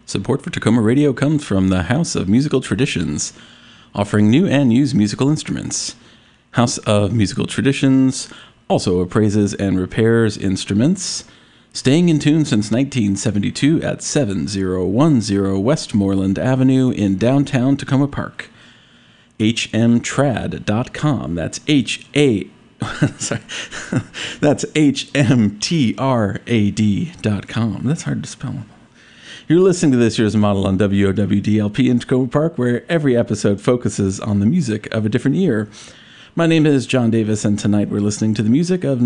Support for Tacoma Radio comes from the House of Musical Traditions, offering new and used musical instruments. House of Musical Traditions also appraises and repairs instruments. Staying in tune since 1972 at 7010 Westmoreland Avenue in downtown Tacoma Park. hmtrad.com. That's sorry. That's hmtrad.com. That's hard to spell. You're listening to This Year's Model on WOWDLP in Tacoma Park, where every episode focuses on the music of a different year. My name is John Davis, and tonight we're listening to the music of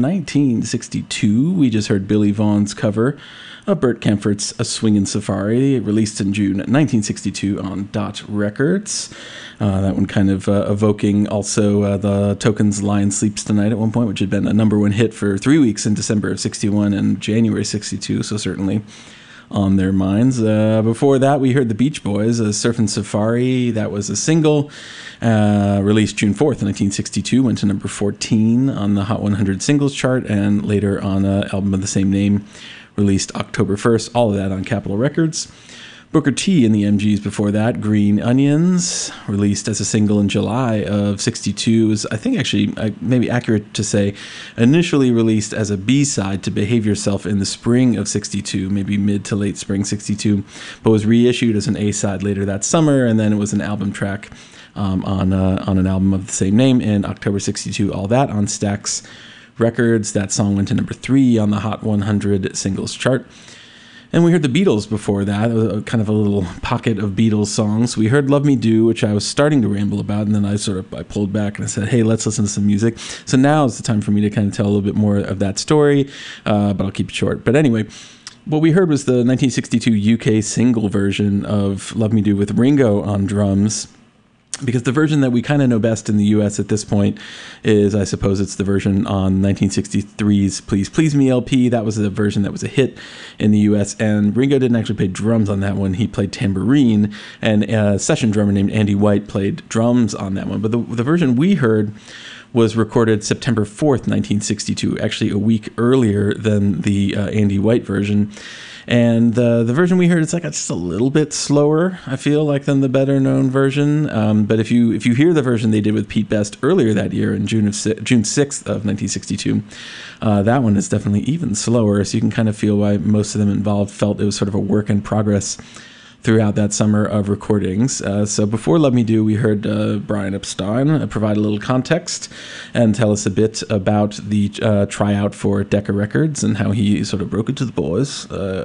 1962. We just heard Billy Vaughan's cover of Bert Kaempfert's A Swingin' Safari, released in June 1962 on Dot Records. That one kind of evoking also the Tokens' Lion Sleeps Tonight at one point, which had been a number one hit for 3 weeks in December of 61 and January 62, so certainly on their minds. Before that, we heard the Beach Boys, Surfin' Safari. That was a single released June 4th, 1962, went to number 14 on the Hot 100 singles chart, and later on an album of the same name, released October 1st, all of that on Capitol Records. Booker T and the MGs before that, Green Onions, released as a single in July of 62, was, I think, actually, maybe accurate to say, initially released as a B-side to Behave Yourself in the spring of 62, maybe mid to late spring 62, but was reissued as an A-side later that summer, and then it was an album track on an album of the same name in October 62, all that on Stax Records. That song went to number 3 on the Hot 100 singles chart. And we heard the Beatles before that, kind of a little pocket of Beatles songs. We heard Love Me Do, which I was starting to ramble about, and then I pulled back and I said, hey, let's listen to some music. So now is the time for me to kind of tell a little bit more of that story, but I'll keep it short. But anyway, what we heard was the 1962 UK single version of Love Me Do with Ringo on drums, because the version that we kind of know best in the U.S. at this point is, I suppose, it's the version on 1963's Please Please Me LP. That was the version that was a hit in the U.S., and Ringo didn't actually play drums on that one. He played tambourine, and a session drummer named Andy White played drums on that one. But the version we heard was recorded September 4th, 1962, actually a week earlier than the Andy White version. And the version we heard, it's like just a little bit slower, I feel like, than the better known version. But if you hear the version they did with Pete Best earlier that year in June 6th of 1962, that one is definitely even slower. So you can kind of feel why most of them involved felt it was sort of a work in progress throughout that summer of recordings. So before Love Me Do, we heard Brian Epstein provide a little context and tell us a bit about the tryout for Decca Records and how he sort of broke it to the boys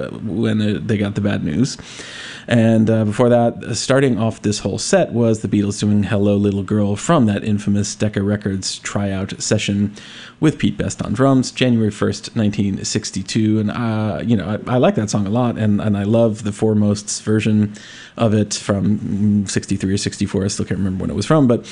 when they got the bad news. And before that, starting off this whole set was the Beatles doing Hello Little Girl from that infamous Decca Records tryout session with Pete Best on drums, January 1st, 1962. And, I like that song a lot, and I love the Foremost's version of it from 63 or 64. I still can't remember when it was from, but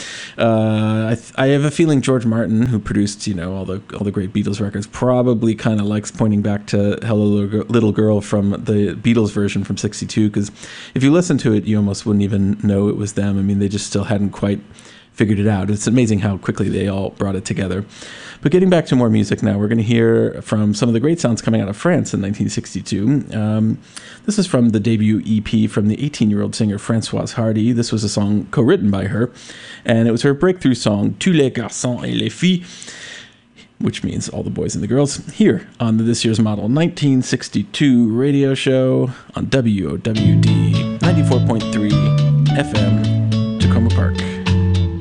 I have a feeling George Martin, who produced, all the great Beatles records, probably kind of likes pointing back to Hello Little Girl from the Beatles version from 62, because if you listen to it, you almost wouldn't even know it was them. I mean, they just still hadn't quite figured it out. It's amazing how quickly they all brought it together. But getting back to more music now, we're going to hear from some of the great sounds coming out of France in 1962. This is from the debut EP from the 18-year-old singer Françoise Hardy. This was a song co-written by her, and it was her breakthrough song, Tous les garçons et les filles, which means all the boys and the girls, here on the This Year's Model 1962 radio show on WOWD 94.3 FM, Tacoma Park.